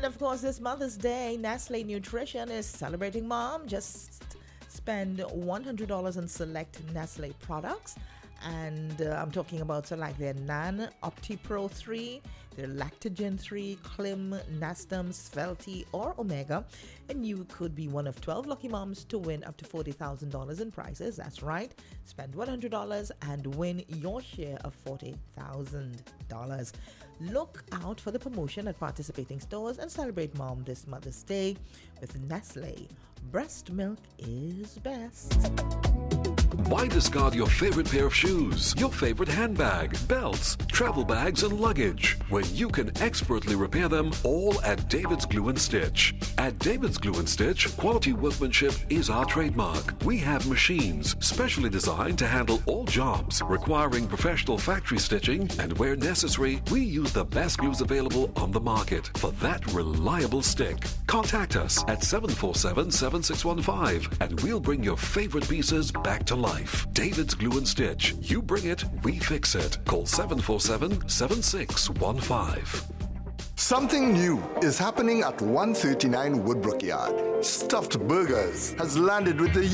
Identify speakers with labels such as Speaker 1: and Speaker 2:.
Speaker 1: And of course, this Mother's Day, Nestle Nutrition is celebrating mom. Just spend $100 on select Nestle products. And I'm talking about like their Nan Opti Pro 3, their Lactogen 3, Klim, Nastum, Svelti, or Omega. And you could be one of 12 lucky moms to win up to $40,000 in prizes. That's right. Spend $100 and win your share of $40,000. Look out for the promotion at participating stores and celebrate mom this Mother's Day with Nestle. Breast milk is best.
Speaker 2: Why discard your favorite pair of shoes, your favorite handbag, belts, travel bags, and luggage when you can expertly repair them all at David's Glue and Stitch? At David's Glue and Stitch, quality workmanship is our trademark. We have machines specially designed to handle all jobs requiring professional factory stitching, and where necessary, we use the best glues available on the market for that reliable stick. Contact us at 747-7615 and we'll bring your favorite pieces back to life. David's Glue and Stitch. You bring it, we fix it. Call 747-7615.
Speaker 3: Something new is happening at 139 Woodbrook Yard. Stuffed Burgers has landed with the